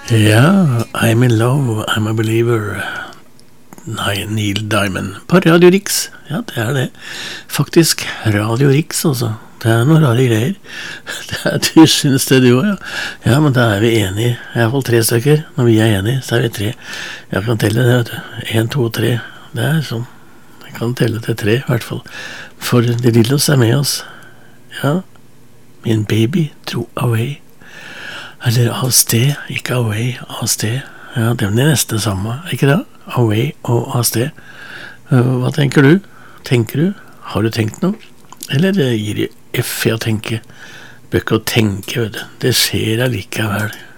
Ja, I'm in love, I'm a believer. Nei, Neil Diamond på Radio Rix. Ja, det er det. Faktisk Radio Rix, altså. Det er noen rare greier. Du synes det, du også, ja. Ja, men da er vi enige. I hvert fall 3 stykker. Når vi er enige, så er vi 3. Jeg kan telle det, vet du. 1, 2, 3. Det er sånn. Jeg kan telle til 3, i hvert fall. For The Lillos er med oss. Ja. Min baby dro away. Eller av sted, ikke away, av sted. Ja, det er nesten det samme, ikke det? Away og av sted. Hva tenker du? Tenker du? Har du tenkt noe? Eller gir det F i å tenke? Bør ikke å tenke, vet du. Det skjer allikevel.